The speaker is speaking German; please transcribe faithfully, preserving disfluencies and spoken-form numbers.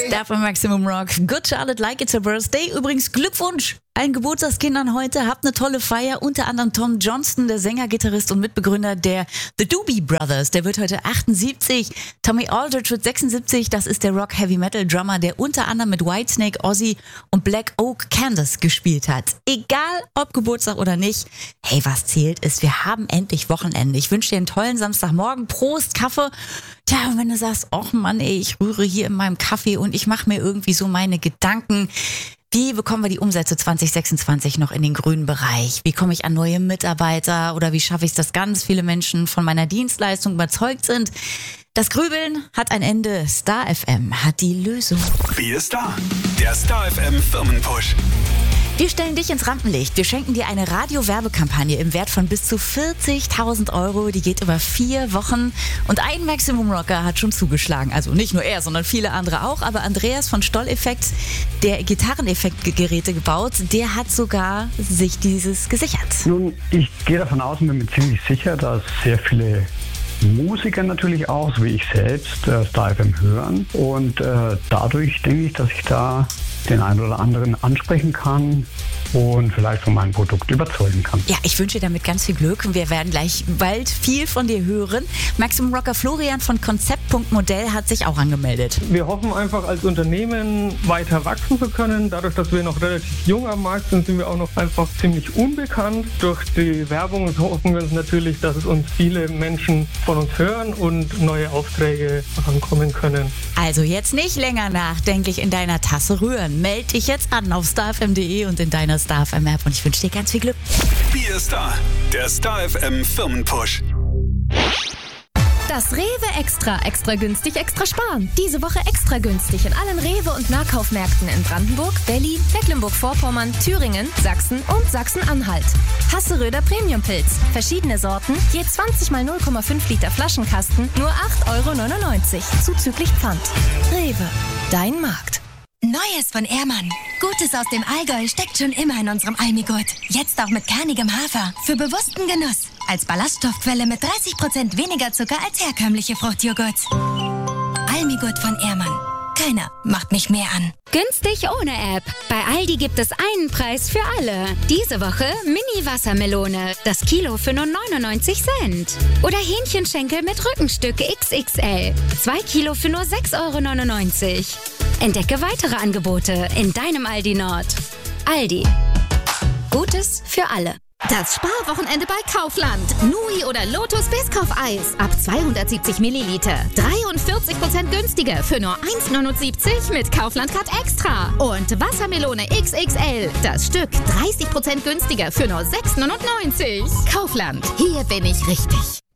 Darf Maximum Rock. Good Charlotte, like it's a birthday. Übrigens Glückwunsch allen Geburtstagskindern heute. Habt eine tolle Feier. Unter anderem Tom Johnston, der Sänger, Gitarrist und Mitbegründer der The Doobie Brothers. Der wird heute achtundsiebzig. Tommy Aldridge wird sechsundsiebzig. Das ist der Rock-Heavy-Metal-Drummer, der unter anderem mit Whitesnake, Ozzy und Black Oak Candace gespielt hat. Egal ob Geburtstag oder nicht. Hey, was zählt ist, wir haben endlich Wochenende. Ich wünsche dir einen tollen Samstagmorgen. Prost, Kaffee. Tja, und wenn du sagst, och Mann, ey, ich rühre hier in meinem Kaffee und ich mache mir irgendwie so meine Gedanken. Wie bekommen wir die Umsätze zwanzig sechsundzwanzig noch in den grünen Bereich? Wie komme ich an neue Mitarbeiter? Oder wie schaffe ich es, dass ganz viele Menschen von meiner Dienstleistung überzeugt sind? Das Grübeln hat ein Ende. Star F M hat die Lösung. Wie ist da? Der Star F M Firmenpush. Wir stellen dich ins Rampenlicht. Wir schenken dir eine Radio-Werbekampagne im Wert von bis zu vierzigtausend Euro. Die geht über vier Wochen. Und ein Maximum Rocker hat schon zugeschlagen. Also nicht nur er, sondern viele andere auch. Aber Andreas von Stoll-Effekt, der Gitarreneffektgeräte gebaut, der hat sogar sich dieses gesichert. Nun, ich gehe davon aus und bin mir ziemlich sicher, dass sehr viele Musiker natürlich auch, so wie ich selbst, äh, Star F M hören. Und äh, dadurch denke ich, dass ich da den einen oder anderen ansprechen kann und vielleicht von meinem Produkt überzeugen kann. Ja, ich wünsche dir damit ganz viel Glück und wir werden gleich bald viel von dir hören. Maximum Rocker Florian von Konzept.Modell hat sich auch angemeldet. Wir hoffen einfach als Unternehmen weiter wachsen zu können. Dadurch, dass wir noch relativ jung am Markt sind, sind wir auch noch einfach ziemlich unbekannt. Durch die Werbung hoffen wir uns natürlich, dass es uns viele Menschen von uns hören und neue Aufträge herankommen können. Also jetzt nicht länger nachdenklich in deiner Tasse rühren. Meld dich jetzt an auf starfm punkt de und in deiner Star F M App und ich wünsche dir ganz viel Glück. Wie ist da? Der Star F M Firmenpush. Das Rewe Extra, extra günstig, extra sparen. Diese Woche extra günstig in allen Rewe- und Nahkaufmärkten in Brandenburg, Berlin, Mecklenburg-Vorpommern, Thüringen, Sachsen und Sachsen-Anhalt. Hasseröder Premium-Pilz. Verschiedene Sorten, je zwanzig mal null Komma fünf Liter Flaschenkasten, nur acht Euro neunundneunzig, zuzüglich Pfand. Rewe, dein Markt. Neues von Ehrmann. Gutes aus dem Allgäu steckt schon immer in unserem Almigurt. Jetzt auch mit kernigem Hafer. Für bewussten Genuss. Als Ballaststoffquelle mit dreißig Prozent weniger Zucker als herkömmliche Fruchtjoghurts. Almigurt von Ehrmann. Keiner macht mich mehr an. Günstig ohne App. Bei Aldi gibt es einen Preis für alle. Diese Woche Mini-Wassermelone. Das Kilo für nur neunundneunzig Cent. Oder Hähnchenschenkel mit Rückenstück X X L. Zwei Kilo für nur sechs Euro neunundneunzig. Entdecke weitere Angebote in deinem Aldi Nord. Aldi. Gutes für alle. Das Sparwochenende bei Kaufland. Nui oder Lotus Biscoff-Eis. Ab zweihundertsiebzig Milliliter. dreiundvierzig Prozent günstiger für nur eins neunundsiebzig mit Kaufland Card Extra. Und Wassermelone X X L. Das Stück dreißig Prozent günstiger für nur sechs neunundneunzig. Kaufland. Hier bin ich richtig.